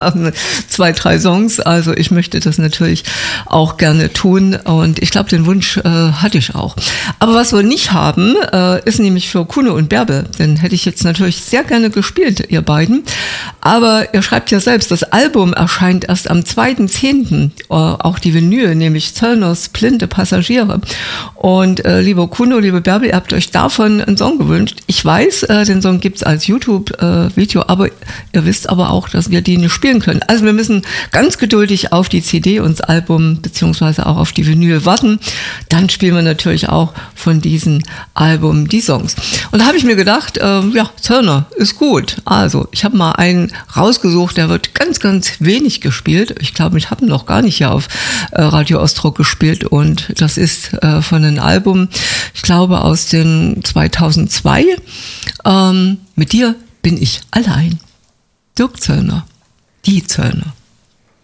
2, 3 Songs. Also ich möchte das natürlich auch gerne tun und ich glaube, den Wunsch hatte ich auch. Aber was wir nicht haben, ist nämlich für Kuno und Bärbel. Den hätte ich jetzt natürlich sehr gerne gespielt, ihr beiden. Aber ihr schreibt ja selbst, das Album erscheint erst am 2.10., auch die Vinyl, nämlich Zöllners Blinde Passagiere. Und lieber Kuno, liebe Bärbel, ihr habt euch davon einen Song gewünscht. Ich weiß, den Song gibt's als YouTube-Video, aber ihr wisst aber auch, dass wir die nicht spielen können. Also wir müssen ganz geduldig auf die CD und das Album beziehungsweise auch auf die Vinyl warten. Dann spielen wir natürlich auch von diesem Album die Songs. Und da habe ich mir gedacht, Zöllner ist gut. Also ich habe mal einen rausgesucht, der wird ganz, ganz wenig gespielt. Ich glaube, ich habe ihn noch gar nicht hier auf Radio Ostrog gespielt und das ist von einem Album, ich glaube aus den 2002. Mit dir bin ich allein. Dirk Zöllner. Die Zöllner.